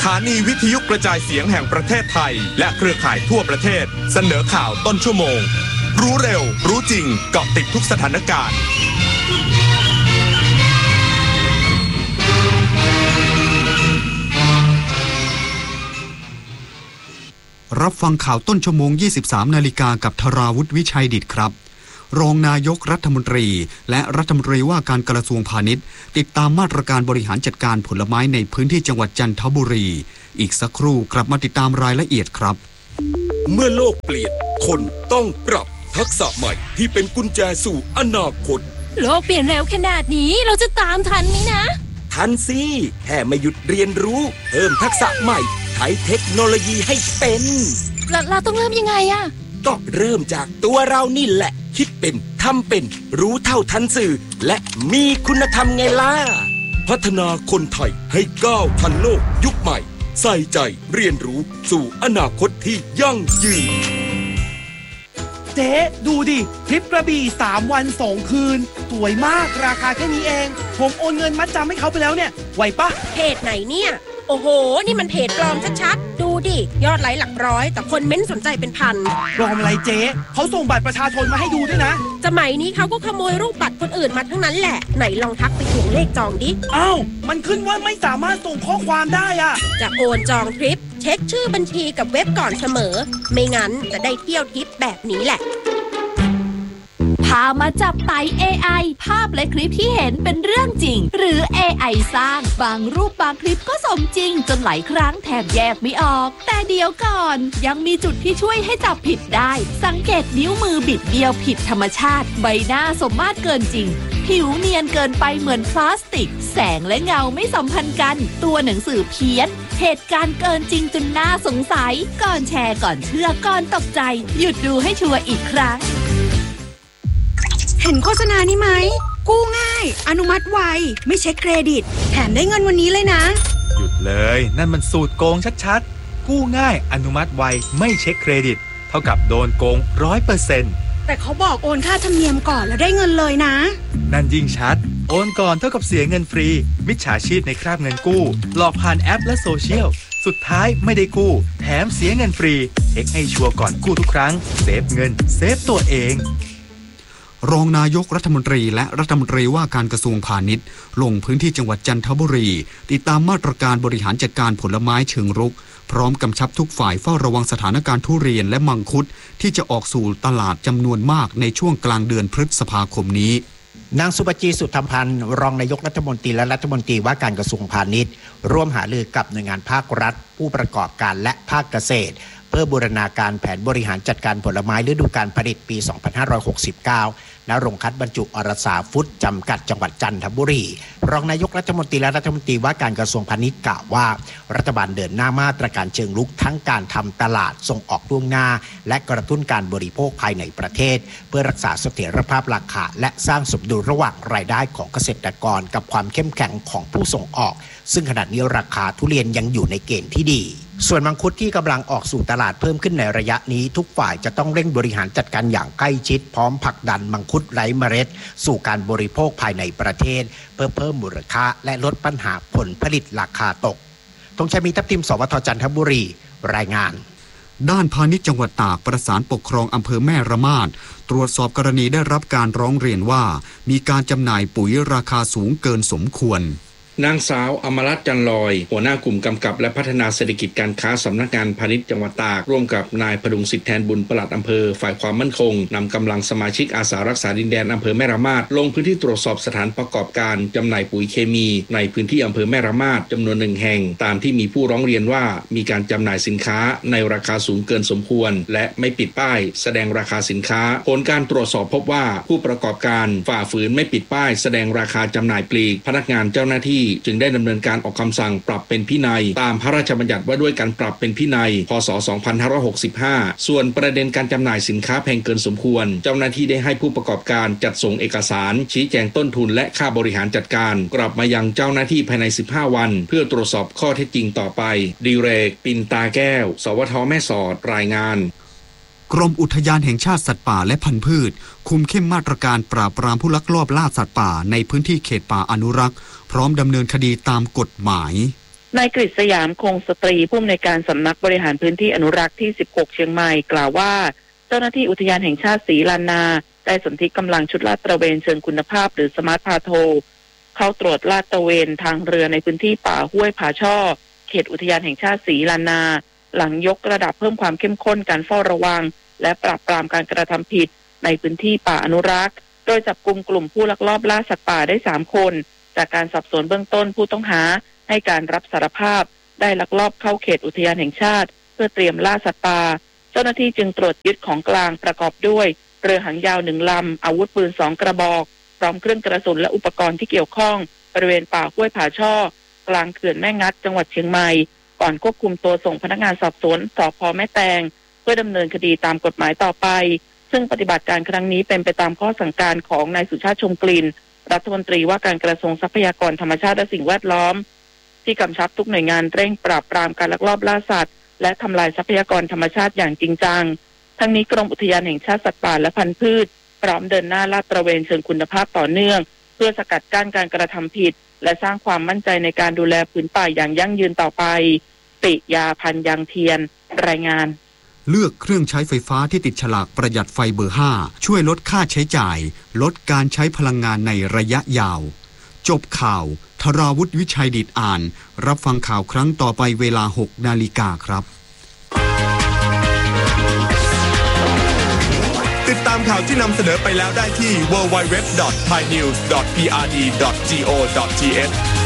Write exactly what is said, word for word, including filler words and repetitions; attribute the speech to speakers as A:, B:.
A: ถานีวิทยุกระจายเสียงแห่งประเทศไทยและเครือข่ายทั่วประเทศเสนอข่าวต้นชั่วโมงรู้เร็วรู้จริงเกาะติดทุกสถานการณ์
B: รับฟังข่าวต้นชั่วโมง ยี่สิบสาม นาฬิกากับธราวุฒิวิชัยดิษฐ์ครับรองนายกรัฐมนตรีและรัฐมนตรีว่าการกระทรวงพาณิชย์ติดตามมาตรการบริหารจัดการผลไม้ในพื้นที่จังหวัดจันทบุรีอีกสักครู่กลับมาติดตามรายละเอียดครับ
C: เมื่อโลกเปลี่ยนคนต้องปรับทักษะใหม่ที่เป็นกุญแจสู่อนาคต
D: โลกเปลี่ยนเร็วขนาดนี้เราจะตามทันไหมนะ
C: ทันสิแค่ไม่หยุดเรียนรู้เพิ่มทักษะใหม่ใช้เทคโนโลยีให้เป็น
D: เราเราต้องเริ่มยังไงอะ
C: ก็เริ่มจากตัวเรานี่แหละคิดเป็นทำเป็นรู้เท่าทันสื่อและมีคุณธรรมไงล่ะพัฒนาคนไทยให้ก้าวทันโลกยุคใหม่ใส่ใจเรียนรู้สู่อนาคตที่ยั่งยืน
E: เจ๊ดูดิทริปกระบี่สามวันสองคืนสวยมากราคาแค่นี้เองผมโอนเงินมัดจำให้เขาไปแล้วเนี่ยไหวปะ
D: เพจไหนเนี่ยโอ้โหนี่มันเพจปลอมชัดๆดูดิยอดไลค์หลักร้อยแต่คนเม้นสนใจเป็นพัน
E: ปลอมอะไรเจ๊เขาส่งบัตรประชาชนมาให้ดูด้วยนะ
D: สมัยนี้เขาก็ขโมยรูปบัตรคนอื่นมาทั้งนั้นแหละไหนลองทักไปถ่วงเลขจองดิ
E: อ้าวมันขึ้นว่าไม่สามารถส่งข้อความได้อะ
D: จะโอนจองทริปเช็คชื่อบัญชีกับเว็บก่อนเสมอไม่งั้นจะได้เที่ยวทริปแบบนี้แหละ
F: พามาจับไต่ เอ ไอ ภาพและคลิปที่เห็นเป็นเรื่องจริงหรือ เอ ไอ สร้างบางรูปบางคลิปก็สมจริงจนหลายครั้งแทบแยกไม่ออกแต่เดี๋ยวก่อนยังมีจุดที่ช่วยให้จับผิดได้สังเกตนิ้วมือบิดเบี้ยวผิดธรรมชาติใบหน้าสมมาตรเกินจริงผิวเนียนเกินไปเหมือนพลาสติกแสงและเงาไม่สัมพันธ์กันตัวหนังสือเพี้ยนเหตุการณ์เกินจริงจนน่าสงสัยก่อนแชร์ก่อนเชื่อก่อนตกใจหยุดดูให้ชัวร์อีกครั้ง
G: เห็นโฆษณานี้ไหมกู้ง่ายอนุมัติไวไม่เช็คเครดิตแถมได้เงินวันนี้เลยนะ
H: หยุดเลยนั่นมันสูตรโกงชัดๆกู้ง่ายอนุมัติไวไม่เช็คเครดิตเท่ากับโดนโกง ร้อยเปอร์เซ็นต์
G: แต่เขาบอกโอนค่าธรรมเนียมก่อนแล้วได้เงินเลยนะ
H: นั่นยิ่งชัดโอนก่อนเท่ากับเสียเงินฟรีมิจฉาชีพในคราบเงินกู้หลอกผ่านแอปและโซเชียลสุดท้ายไม่ได้กู้แถมเสียเงินฟรีเช็คให้ชัวร์ก่อนกู้ทุกครั้งเซฟเงินเซฟตัวเอง
B: รองนายกรัฐมนตรีและรัฐมนตรีว่าการกระทรวงพาณิชย์ลงพื้นที่จังหวัดจันทบุรีติดตามมาตรการบริหารจัดการผลไม้เชิงรุกพร้อมกำชับทุกฝ่ายเฝ้าระวังสถานการณ์ทุเรียนและมังคุดที่จะออกสู่ตลาดจำนวนมากในช่วงกลางเดือนพฤษภาคมนี้
I: นางสุปจีสุธรรมพันธ์รองนายกรัฐมนตรีและรัฐมนตรีว่าการกระทรวงพาณิชย์ร่วมหารือกับหน่วยงานภาครัฐผู้ประกอบการและภาคเกษตรเพื่อบูรณาการแผนบริหารจัดการผลไม้ฤดูกาลผลิตปี สองพันห้าร้อยหกสิบเก้า ณ โรงคัดบรรจุอรสาฟุตจำกัดจังหวัดจันทบุรีรองนายกรัฐมนตรีและรัฐมนตรีว่าการกระทรวงพาณิชย์กล่าวว่ารัฐบาลเดินหน้ามาตรการเชิงรุกทั้งการทำตลาดส่งออกล่วงหน้าและกระตุ้นการบริโภคภายในประเทศเพื่อรักษาเสถียรภาพราคาและสร้างสมดุลระหว่างรายได้ของเกษตรกรกับความเข้มแข็งของผู้ส่งออกซึ่งขณะนี้ราคาทุเรียนยังอยู่ในเกณฑ์ที่ดีส่วนมังคุดที่กำลังออกสู่ตลาดเพิ่มขึ้นในระยะนี้ทุกฝ่ายจะต้องเร่งบริหารจัดการอย่างใกล้ชิดพร้อมผลักดันมังคุดไร้เมล็ดสู่การบริโภคภายในประเทศเพื่อเพิ่มมูลค่าและลดปัญหาผลผลิตราคาตกธงชัยมีทัพทิมสวทจันทบุรีรายงาน
B: ด้านพาณิชย์จังหวัดตากประสานปกครองอำเภอแม่ระมาดตรวจสอบกรณีได้รับการร้องเรียนว่ามีการจำหน่ายปุ๋ยราคาสูงเกินสมควร
J: นางสาวอมรัตน์จันลอยหัวหน้ากลุ่มกำกับและพัฒนาเศรษฐกิจการค้าสำนักงานพาณิชย์จังหวัดตากร่วมกับนายพดุงสิทธิแทนบุญปลัดอำเภอฝ่ายความมั่นคงนำกำลังสมาชิกอาสารักษาดินแดนอำเภอแม่ระมาดลงพื้นที่ตรวจสอบสถานประกอบการจำหน่ายปุ๋ยเคมีในพื้นที่อำเภอแม่ระมาดจำนวนหนึ่งแห่งตามที่มีผู้ร้องเรียนว่ามีการจำหน่ายสินค้าในราคาสูงเกินสมควรและไม่ปิดป้ายแสดงราคาสินค้าผลการตรวจสอบพบว่าผู้ประกอบการฝ่าฝืนไม่ปิดป้ายแสดงราคาจำหน่ายปลีกพนักงานเจ้าหน้าที่จึงได้ดำเนินการออกคำสั่งปรับเป็นพินัยตามพระราชบัญญัติว่าด้วยการปรับเป็นพินัยพ.ศ. สองพันห้าร้อยหกสิบห้าส่วนประเด็นการจำหน่ายสินค้าแพงเกินสมควรเจ้าหน้าที่ได้ให้ผู้ประกอบการจัดส่งเอกสารชี้แจงต้นทุนและค่าบริหารจัดการกลับมายังเจ้าหน้าที่ภายในสิบห้าวันเพื่อตรวจสอบข้อเท็จจริงต่อไปดิเรกปินตาแก้วสวทแม่สอดรายงาน
B: กรมอุทยานแห่งชาติสัตว์ป่าและพันธุ์พืชคุมเข้มมาตรการปราบปรามผู้ลักลอบล่าสัตว์ป่าในพื้นที่เขตป่าอนุรักษ์พร้อมดำเนินคดีตามกฎหมาย
K: นายกฤษยามคงสตรีผู้อำนวยการสำนักบริหารพื้นที่อนุรักษ์ที่สิบหกเชียงใหม่กล่าวว่าเจ้าหน้าที่อุทยานแห่งชาติศรีลานนาได้สนธิกำลังชุดลาดตระเวนเชิงคุณภาพหรือสมาร์ทพาโทรเข้าตรวจลาดตระเวนทางเรือในพื้นที่ป่าห้วยผาช่อเขตอุทยานแห่งชาติศรีลานนาหลังยกระดับเพิ่มความเข้มข้นการเฝ้าระวังและปราบปรามการกระทำผิดในพื้นที่ป่าอนุรักษ์โดยจับกุมกลุ่มผู้ลักลอบล่าสัตว์ป่าได้สามคนจากการสอบสวนเบื้องต้นผู้ต้องหาให้การรับสารภาพได้ลักลอบเข้าเขตอุทยานแห่งชาติเพื่อเตรียมล่าสัตว์ป่าเจ้าหน้าที่จึงตรวจยึดของกลางประกอบด้วยเรือหางยาวหนึ่งลำอาวุธปืนสองกระบอกพร้อมเครื่องกระสุนและอุปกรณ์ที่เกี่ยวข้องบริเวณป่าห้วยผาช่อกลางเขื่อนแม่งัดจังหวัดเชียงใหม่ก่อนควบคุมตัวส่งพนักงานสอบสวนสภ.แม่แตงเพื่อดำเนินคดีตามกฎหมายต่อไปซึ่งปฏิบัติการครั้งนี้เป็นไปตามข้อสั่งการของนายสุชาติชมกลิ่นรัฐมนตรีว่าการกระทรวงทรัพยากรธรรมชาติและสิ่งแวดล้อมที่กำชับทุกหน่วยงานเร่งปราบปรามการลักลอบล่าสัตว์และทำลายทรัพยากรธรรมชาติอย่างจริงจังทั้งนี้กรมอุทยานแห่งชาติสัตว์ป่าและพันธุ์พืชพร้อมเดินหน้าลาดตระเวนเชิงคุณภาพต่อเนื่องเพื่อสกัดกั้นการกระทำผิดและสร้างความมั่นใจในการดูแลผืนป่าอย่างยั่งยืนต่อไปปิยาพันธ์ยังเทียนรายงาน
B: เลือกเครื่องใช้ไฟฟ้าที่ติดฉลากประหยัดไฟเบอร์ห้าช่วยลดค่าใช้จ่ายลดการใช้พลังงานในระยะยาวจบข่าวธราวุฒิวิชัยดิษฐ์อ่านรับฟังข่าวครั้งต่อไปเวลาหกนาฬิกาครับ
A: ติดตามข่าวที่นำเสนอไปแล้วได้ที่ ดับเบิลยู ดับเบิลยู ดับเบิลยู ดอท ไทยนิวส์ ดอท พี อาร์ ดี ดอท จี โอ ดอท ที เอช